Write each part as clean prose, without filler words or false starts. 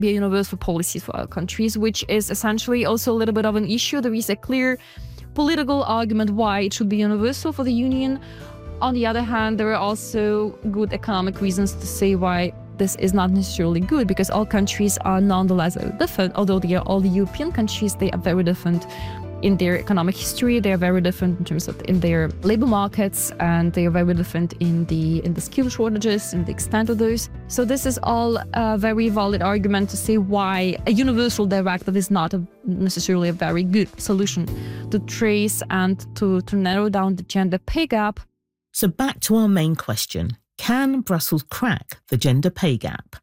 be a universal policy for all countries, which is essentially also a little bit of an issue. There is a clear political argument why it should be universal for the Union. On the other hand, there are also good economic reasons to say why this is not necessarily good, because all countries are nonetheless different. Although they are all the European countries, they are very different in their economic history. They are very different in terms of in their labor markets, and they are very different in the skill shortages and the extent of those. So this is all a very valid argument to say why a universal directive is not necessarily a very good solution to trace and to narrow down the gender pay gap. So back to our main question. Can Brussels crack the gender pay gap?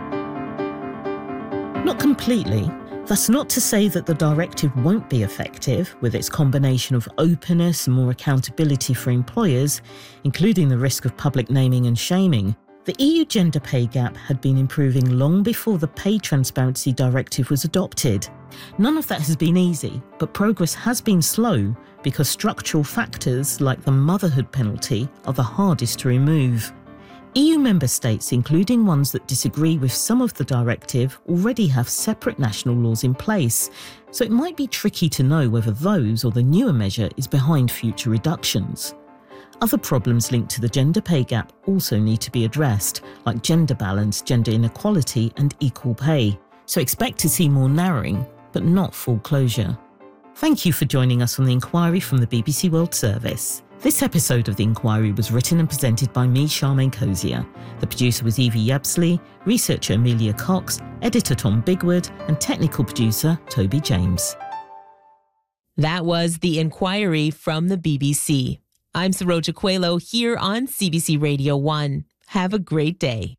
Not completely. That's not to say that the directive won't be effective with its combination of openness and more accountability for employers, including the risk of public naming and shaming. The EU gender pay gap had been improving long before the Pay Transparency Directive was adopted. None of that has been easy, but progress has been slow because structural factors like the motherhood penalty are the hardest to remove. EU member states, including ones that disagree with some of the directive, already have separate national laws in place, so it might be tricky to know whether those or the newer measure is behind future reductions. Other problems linked to the gender pay gap also need to be addressed, like gender balance, gender inequality and equal pay. So expect to see more narrowing, but not full closure. Thank you for joining us on The Inquiry from the BBC World Service. This episode of The Inquiry was written and presented by me, Charmaine Cozier. The producer was Evie Yabsley, researcher Amelia Cox, editor Tom Bigwood, and technical producer Toby James. That was The Inquiry from the BBC. I'm Saroja Coelho here on CBC Radio 1. Have a great day.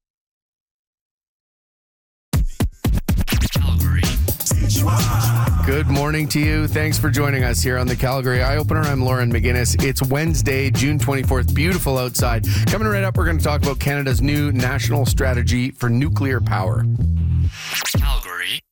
Good morning to you. Thanks for joining us here on the Calgary Eye Opener. I'm Lauren McGinnis. It's Wednesday, June 24th. Beautiful outside. Coming right up, we're going to talk about Canada's new national strategy for nuclear power. Calgary.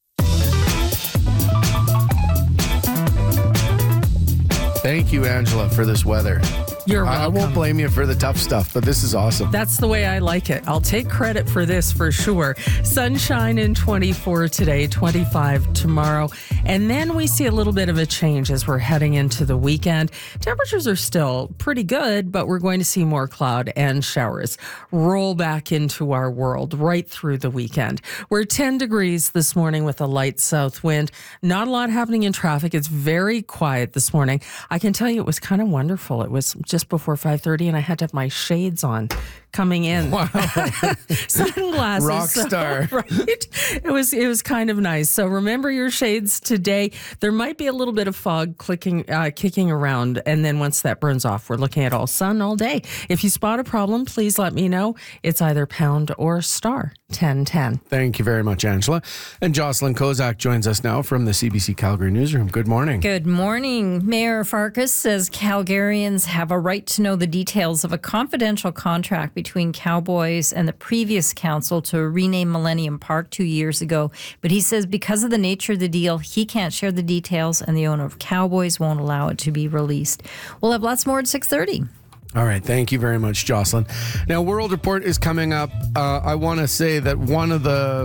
Thank you, Angela, for this weather. You're welcome. I won't blame you for the tough stuff, but this is awesome. That's the way I like it. I'll take credit for this for sure. Sunshine in 24 today, 25 tomorrow. And then we see a little bit of a change as we're heading into the weekend. Temperatures are still pretty good, but we're going to see more cloud and showers roll back into our world right through the weekend. We're 10 degrees this morning with a light south wind. Not a lot happening in traffic. It's very quiet this morning. I can tell you it was kind of wonderful. It was just before 5:30 and I had to have my shades on coming in. Wow. Sunglasses. Rock star. So, right? It was kind of nice. So remember your shades today. There might be a little bit of fog kicking around, and then once that burns off, we're looking at all sun all day. If you spot a problem, please let me know. It's either pound or star 1010. Thank you very much, Angela. And Jocelyn Kozak joins us now from the CBC Calgary newsroom. Good morning. Good morning. Mayor Farkas says Calgarians have a right to know the details of a confidential contract between Cowboys and the previous council to rename Millennium Park 2 years ago. But he says because of the nature of the deal, he can't share the details, and the owner of Cowboys won't allow it to be released. We'll have lots more at 6:30. All right. Thank you very much, Jocelyn. Now, World Report is coming up. I want to say that one of the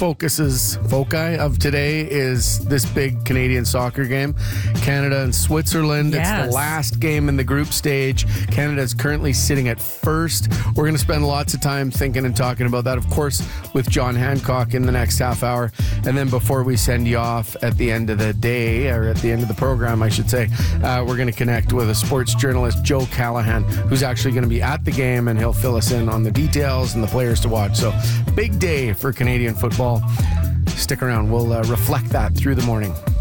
foci of today is this big Canadian soccer game, Canada and Switzerland. Yes. It's the last game in the group stage. Canada is currently sitting at first. We're going to spend lots of time thinking and talking about that, of course, with John Hancock in the next half hour. And then before we send you off at the end of the day, or at the end of the program, I should say, we're going to connect with a sports journalist, Joe Callahan, who's actually going to be at the game, and he'll fill us in on the details and the players to watch. So big day for Canadian football. Stick around. We'll reflect that through the morning.